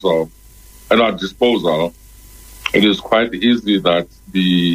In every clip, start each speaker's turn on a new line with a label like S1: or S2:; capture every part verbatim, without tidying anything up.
S1: of, at our disposal, it is quite easy that the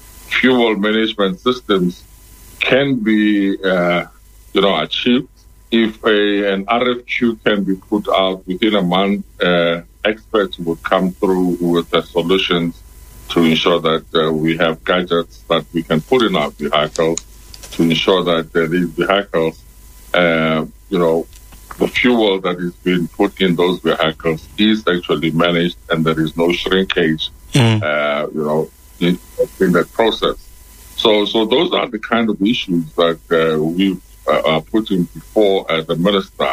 S1: fuel management systems can be, uh, you know, achieved. If a, an R F Q can be put out within a month, uh, experts would come through with the solutions to ensure that uh, we have gadgets that we can put in our vehicles to ensure that uh, these vehicles, uh, you know, the fuel that is being put in those vehicles is actually managed and there is no shrinkage, mm. uh, you know, in, in that process. So, so those are the kind of issues that uh, we uh, are putting before uh, the minister.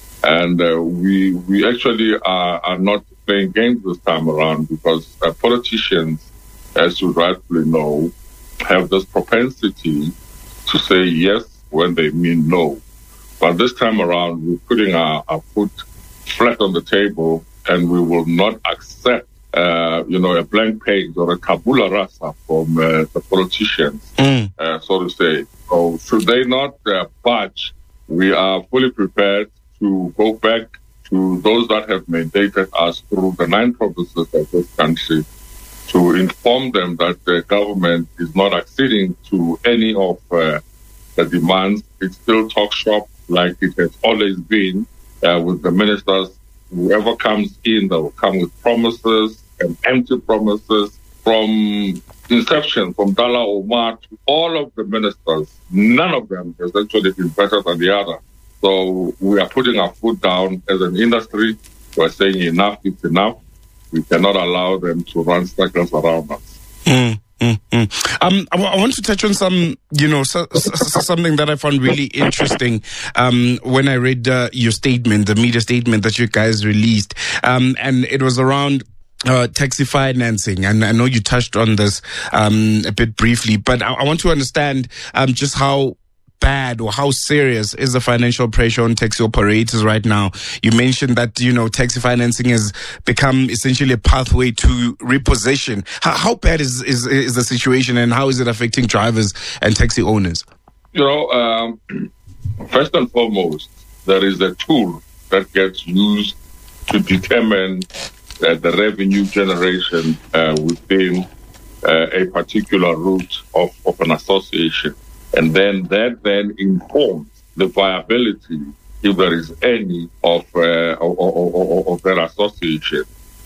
S1: And uh, we we actually are, are not playing games this time around because uh, politicians, as you rightfully know, have this propensity to say yes when they mean no. But this time around, we're putting our, our foot flat on the table and we will not accept, uh, you know, a blank page or a tabula rasa from uh, the politicians, mm. uh, so to say. So should they not uh, budge, we are fully prepared to go back to those that have mandated us through the nine provinces of this country to inform them that the government is not acceding to any of uh, the demands. It's still talk shop like it has always been uh, with the ministers. Whoever comes in, they will come with promises and empty promises. From inception, from Dala Omar to all of the ministers, none of them has actually been better than the other. So we are putting our foot down as an industry. We're saying enough is enough. We cannot allow them to run circles around us.
S2: Mm, mm, mm. Um, I, w- I want to touch on some, you know, so, so, so something that I found really interesting um, when I read uh, your statement, the media statement that you guys released. Um, and it was around Uh, taxi financing, and I know you touched on this um, a bit briefly, but I, I want to understand um, just how bad or how serious is the financial pressure on taxi operators right now. You mentioned that, you know, taxi financing has become essentially a pathway to repossession. How, how bad is, is is the situation, and how is it affecting drivers and taxi owners?
S1: You know, um, first and foremost, there is a tool that gets used to determine Uh, the revenue generation uh, within uh, a particular route of, of an association. And then that then informs the viability, if there is any, of, uh, of, of, of that association.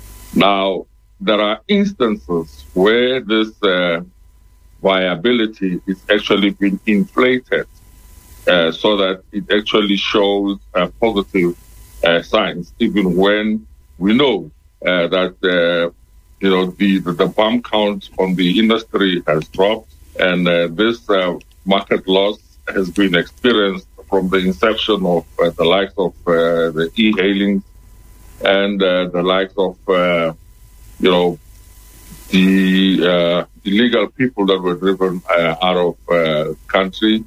S1: Now, there are instances where this uh, viability is actually been inflated uh, so that it actually shows uh, positive uh, signs, even when we know Uh, that, uh, you know, the, the, the bump count on the industry has dropped, and uh, this uh, market loss has been experienced from the inception of uh, the likes of uh, the e-hailings and uh, the likes of, uh, you know, the uh, illegal people that were driven uh, out of uh, country.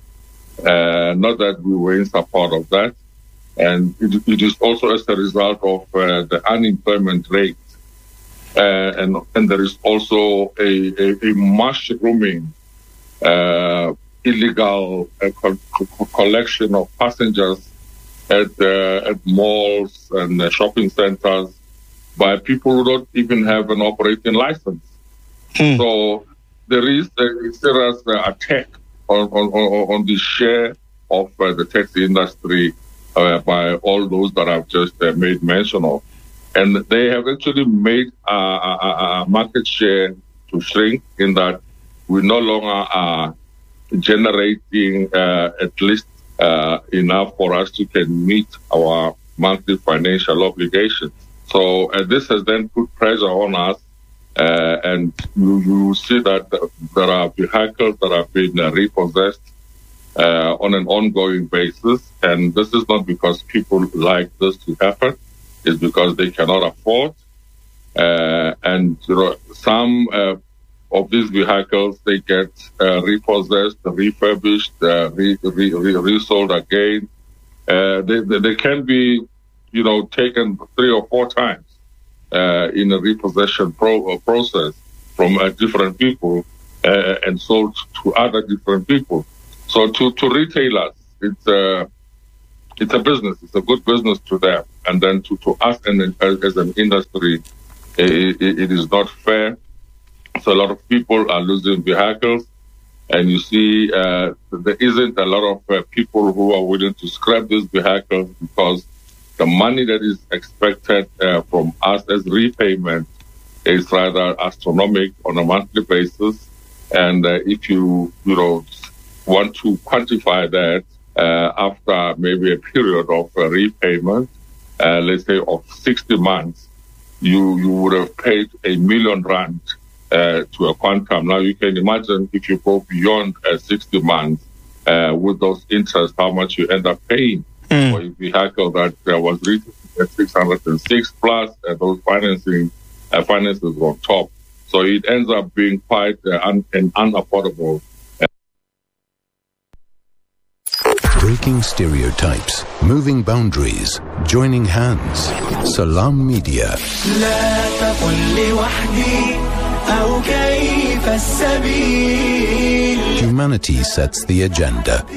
S1: Uh, not that we were in support of that. And it, it is also as a result of uh, the unemployment rate. Uh, and, and there is also a, a, a mushrooming uh, illegal uh, co- co- collection of passengers at, uh, at malls and uh, shopping centers by people who don't even have an operating license. Hmm. So there is a serious uh, attack on, on, on the share of uh, the taxi industry Uh, by all those that I've just uh, made mention of. And they have actually made a uh, uh, uh, market share to shrink in that we no longer are generating uh, at least uh, enough for us to can meet our monthly financial obligations. So uh, this has then put pressure on us, uh, and you, you see that there are vehicles that have been uh, repossessed Uh, on an ongoing basis. And this is not because people like this to happen. It's because they cannot afford. Uh, and you know, some uh, of these vehicles, they get uh, repossessed, refurbished, uh, re- re- re- resold again. Uh, they, they, they can be, you know, taken three or four times uh, in a repossession pro- process from uh, different people uh, and sold to other different people. So to, to retailers, it's a, it's a business. It's a good business to them. and then to, to us and as an industry, it, it, it is not fair. So a lot of people are losing vehicles, and you see uh, there isn't a lot of uh, people who are willing to scrap these vehicles because the money that is expected uh, from us as repayment is rather astronomical on a monthly basis. And uh, if you, you know, want to quantify that uh, after maybe a period of uh, repayment, uh, let's say of sixty months, you, you would have paid a million rand uh, to a quantum. Now you can imagine if you go beyond uh, sixty months uh, with those interests, how much you end up paying mm. for a vehicle that uh, was written at six hundred six plus, and those financing uh, finances on top. So it ends up being quite uh, un- an unaffordable.
S3: Breaking stereotypes, moving boundaries, joining hands. Salam Media. Humanity sets the agenda.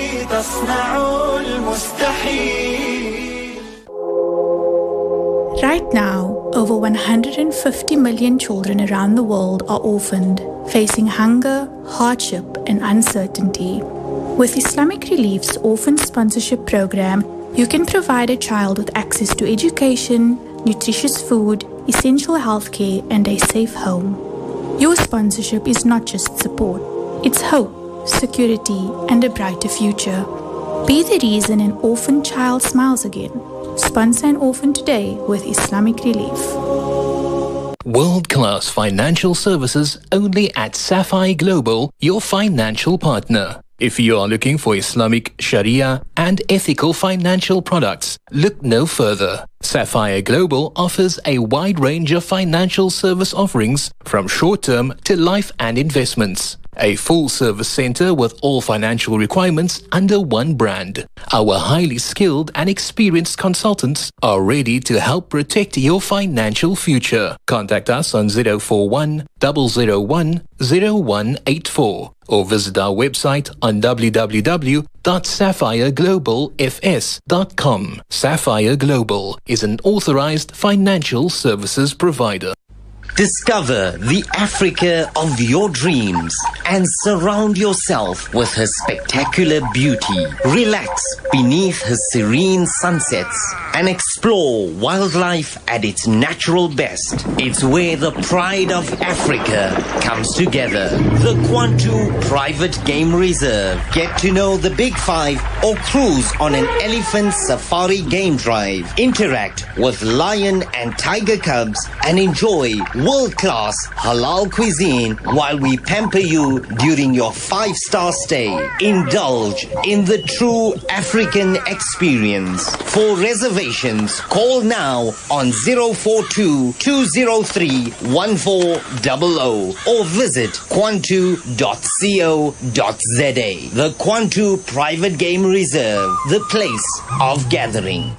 S4: Right now, over one hundred fifty million children around the world are orphaned, facing hunger, hardship, and uncertainty. With Islamic Relief's Orphan Sponsorship Program, you can provide a child with access to education, nutritious food, essential healthcare, and a safe home. Your sponsorship is not just support, it's hope, security, and a brighter future. Be the reason an orphan child smiles again. Sponsor an orphan today with Islamic Relief.
S5: World-class financial services only at Sapphire Global, your financial partner. If you are looking for Islamic, Sharia, and ethical financial products, look no further. Sapphire Global offers a wide range of financial service offerings from short-term to life and investments. A full-service center with all financial requirements under one brand. Our highly skilled and experienced consultants are ready to help protect your financial future. Contact us on zero four one, zero zero one, zero one eight four or visit our website on w w w dot sapphire global f s dot com. Sapphire Global is an authorized financial services provider.
S6: Discover the Africa of your dreams and surround yourself with her spectacular beauty. Relax beneath her serene sunsets and explore wildlife at its natural best. It's where the pride of Africa comes together. The Kwantu Private Game Reserve. Get to know the Big Five or cruise on an elephant safari game drive. Interact with lion and tiger cubs and enjoy world-class halal cuisine while we pamper you during your five-star stay. Indulge in the true African experience. For reservations, call now on zero four two, two zero three, one four zero zero or visit kwantu dot co dot z a. The Kwantu Private Game Reserve, the place of gathering.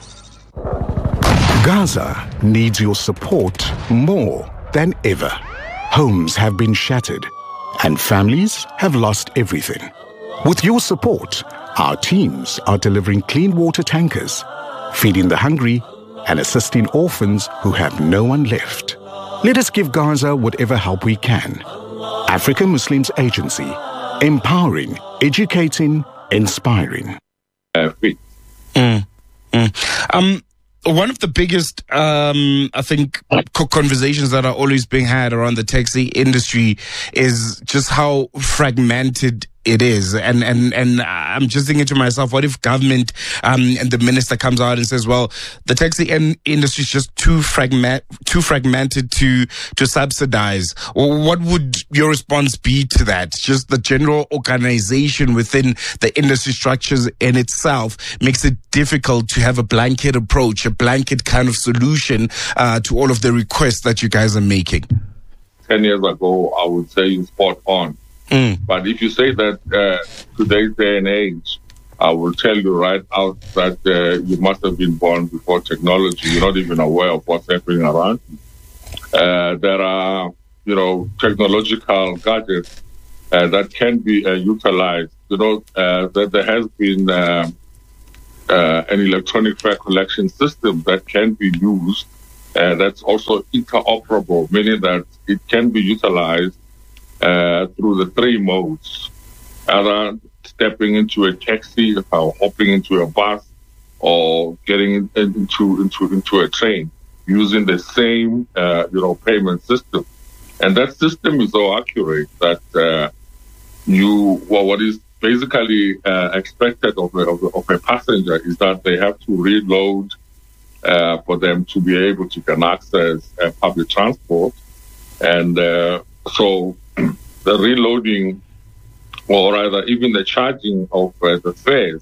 S7: Gaza needs your support more than ever. Homes have been shattered and families have lost everything. With your support, our teams are delivering clean water tankers, feeding the hungry and assisting orphans who have no one left. Let us give Gaza whatever help we can. African Muslims Agency, empowering, educating, inspiring.
S1: Uh,
S2: mm, mm. Um, One of the biggest, um, I think, conversations that are always being had around the taxi industry is just how fragmented it is. And, and, and I'm just thinking to myself, what if government um, and the minister comes out and says, well, the taxi in- industry is just too fragment, too fragmented to, to subsidize? Well, what would your response be to that? Just the general organization within the industry structures in itself makes it difficult to have a blanket approach, a blanket kind of solution uh, to all of the requests that you guys are making.
S1: Ten years ago, I would say you spot on. Mm. But if you say that uh, today's day and age, I will tell you right out that uh, you must have been born before technology. You're not even aware of what's happening around you. Uh, there are, you know, technological gadgets uh, that can be uh, utilized. You know, uh, that there has been uh, uh, an electronic fare collection system that can be used, uh, that's also interoperable, meaning that it can be utilized uh, through the three modes, either stepping into a taxi or hopping into a bus or getting into into into a train using the same uh, you know payment system. And that system is so accurate that uh, you, well, what is basically uh, expected of a, of, a, of a passenger is that they have to reload uh, for them to be able to can access uh, public transport. And uh, so the reloading, or rather even the charging of uh, the fares,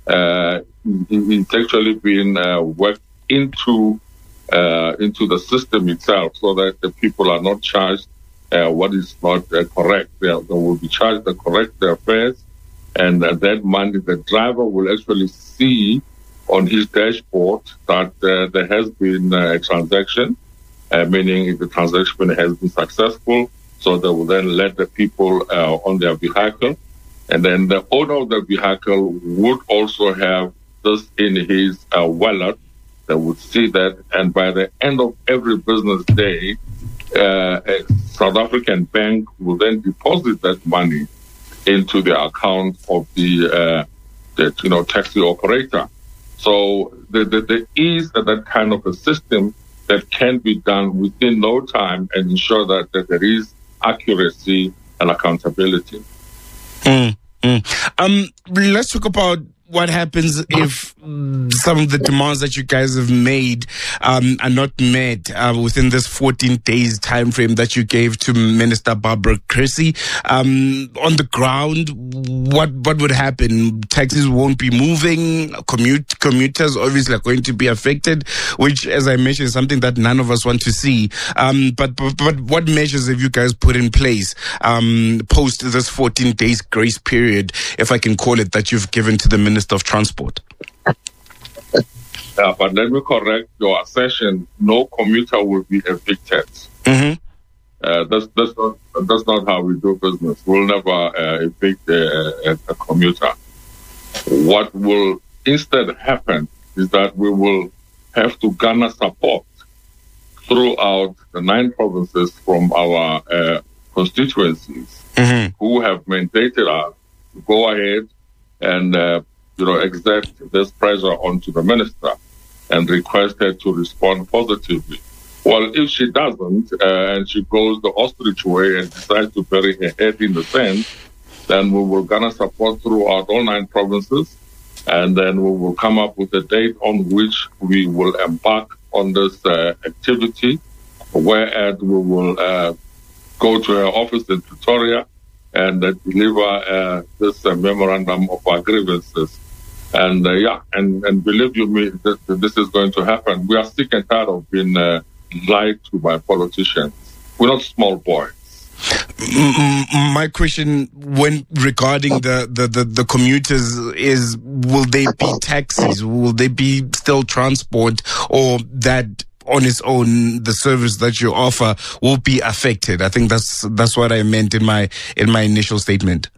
S1: uh, it's actually been uh, worked into Uh, into the system itself, so that the people are not charged uh, what is not uh, correct. They, they will be charged the correct their fares, and uh, that money the driver will actually see on his dashboard that uh, there has been uh, a transaction, uh, meaning the transaction has been successful. So they will then let the people uh, on their vehicle, and then the owner of the vehicle would also have this in his uh, wallet. They would see that, and by the end of every business day, uh, a South African bank will then deposit that money into the account of the, uh, the you know, taxi operator. So there the, the is that kind of a system that can be done within no time and ensure that, that there is accuracy and accountability.
S2: Mm, mm. Um, let's talk about what happens if some of the demands that you guys have made um, are not met uh, within this fourteen days time frame that you gave to Minister Barbara Creecy. Um, on the ground, what what would happen? Taxis won't be moving. Commute commuters obviously are going to be affected, which, as I mentioned, is something that none of us want to see. Um, but, but but what measures have you guys put in place um, post this fourteen days grace period, if I can call it, that you've given to the Minister of Transport?
S1: Yeah, but let me correct your assertion. No commuter will be evicted.
S2: Mm-hmm.
S1: Uh, that's that's not that's not how we do business. We'll never uh, evict a, a, a commuter. What will instead happen is that we will have to garner support throughout the nine provinces from our uh, constituencies, mm-hmm. who have mandated us to go ahead and uh, you know, exert this pressure onto the minister and request her to respond positively. Well, if she doesn't, uh, and she goes the ostrich way and decides to bury her head in the sand, then we will garner support throughout all nine provinces, and then we will come up with a date on which we will embark on this uh, activity, whereas we will uh, go to her office in Pretoria and uh, deliver uh, this uh, memorandum of our grievances. And uh, yeah, and, and believe you me, that, that this is going to happen. We are sick and tired of being uh, lied to by politicians. We're not small boys.
S2: My question, when regarding the, the, the, the commuters, is: will they be taxis? Will they be still transport, or that on its own the service that you offer will be affected? I think that's that's what I meant in my in my initial statement.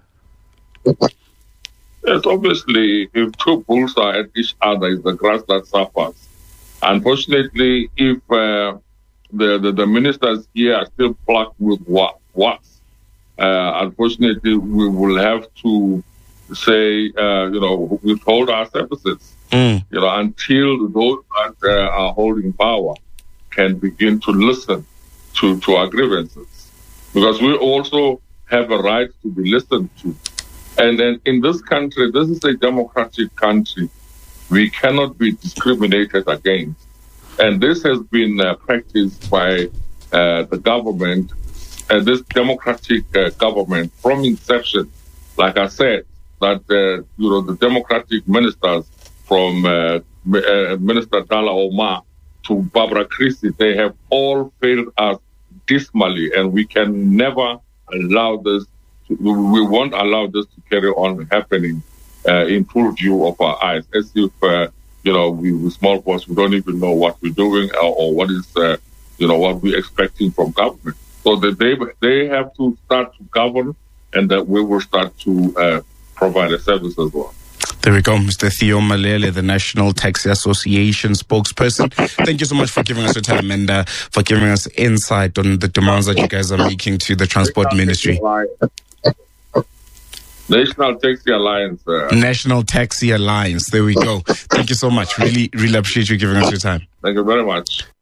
S1: Yes, obviously, if two bulls are at each other, it's the grass that suffers. Unfortunately, if uh, the, the the ministers here are still plucked with what what's, uh, unfortunately, we will have to say, uh, you know, withhold our services, mm. you know, until those that uh, are holding power can begin to listen to, to our grievances, because we also have a right to be listened to. And then in this country, this is a democratic country. We cannot be discriminated against. And this has been uh, practiced by uh, the government, uh, this democratic uh, government from inception. Like I said, that uh, you know the democratic ministers from uh, uh, Minister Dala Omar to Barbara Creecy, they have all failed us dismally, and we can never allow this. We won't allow this to carry on happening uh, in full view of our eyes, as if, uh, you know, we, we small boys, we don't even know what we're doing or, or what is, uh, you know, what we're expecting from government. So that they they have to start to govern, and that we will start to uh, provide a service as well.
S2: There we go, Mister Theo Malele, the National Taxi Association spokesperson. Thank you so much for giving us your time and uh, for giving us insight on the demands that you guys are making to the Transport Ministry.
S1: National Taxi Alliance. Uh,
S2: National Taxi Alliance. There we go. Thank you so much. Really, really appreciate you giving us your time.
S1: Thank you very much.